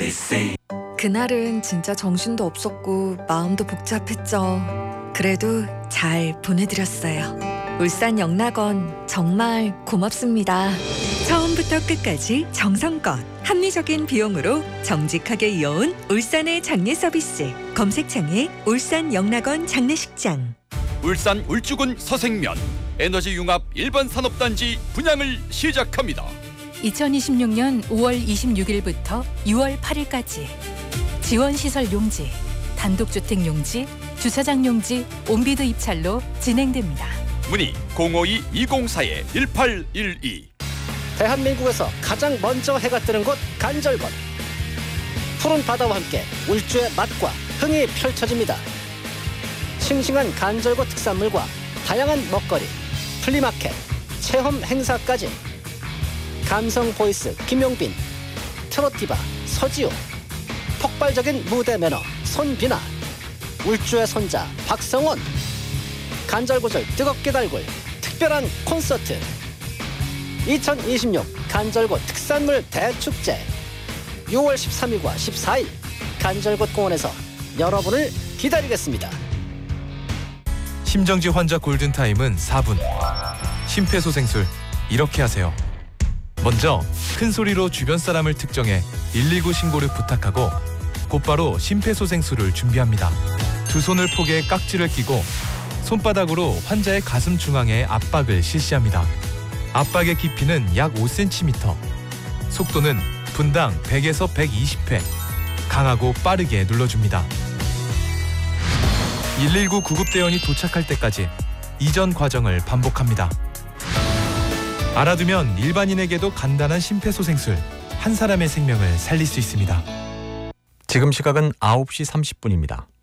MBC. 그날은 진짜 정신도 없었고 마음도 복잡했죠. 그래도 잘 보내드렸어요. 울산 영락원 정말 고맙습니다. 처음부터 끝까지 정성껏 합리적인 비용으로 정직하게 이어온 울산의 장례 서비스. 검색창에 울산 영락원 장례식장. 울산 울주군 서생면 에너지 융합 일반 산업단지 분양을 시작합니다. 2026년 5월 26일부터 6월 8일까지 지원시설 용지, 단독주택 용지, 주차장 용지, 온비드 입찰로 진행됩니다. 문의 052-204-1812. 대한민국에서 가장 먼저 해가 뜨는 곳 간절곶. 푸른 바다와 함께 울주의 맛과 흥이 펼쳐집니다. 싱싱한 간절곶 특산물과 다양한 먹거리, 플리마켓, 체험 행사까지. 감성 보이스 김용빈, 트로티바 서지우, 폭발적인 무대 매너 손비나, 울주의 손자 박성원, 간절곶을 뜨겁게 달굴 특별한 콘서트. 2026 간절곶 특산물 대축제 6월 13일과 14일 간절곶 공원에서 여러분을 기다리겠습니다. 심정지 환자 골든타임은 4분. 심폐소생술 이렇게 하세요. 먼저 큰 소리로 주변 사람을 특정해 119 신고를 부탁하고 곧바로 심폐소생술을 준비합니다. 두 손을 포개 깍지를 끼고 손바닥으로 환자의 가슴 중앙에 압박을 실시합니다. 압박의 깊이는 약 5cm, 속도는 분당 100에서 120회, 강하고 빠르게 눌러줍니다. 119 구급대원이 도착할 때까지 이전 과정을 반복합니다. 알아두면 일반인에게도 간단한 심폐소생술, 한 사람의 생명을 살릴 수 있습니다. 지금 시각은 9시 30분입니다.